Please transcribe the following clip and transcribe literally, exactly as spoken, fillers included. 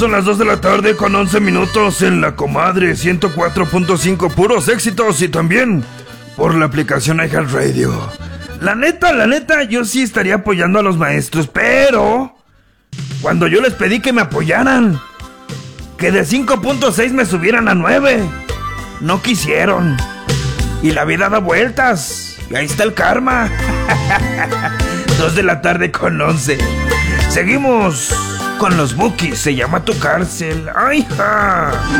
Son las dos de la tarde con once minutos en La Comadre ciento cuatro punto cinco, puros éxitos, y también por la aplicación iHeartRadio. La neta, la neta, yo sí estaría apoyando a los maestros, pero cuando yo les pedí que me apoyaran, que de cinco punto seis me subieran a nueve, no quisieron. Y la vida da vueltas, y ahí está el karma. Dos de la tarde con once. Seguimos con los Bukis, se llama Tu Cárcel. ¡Ay, ja!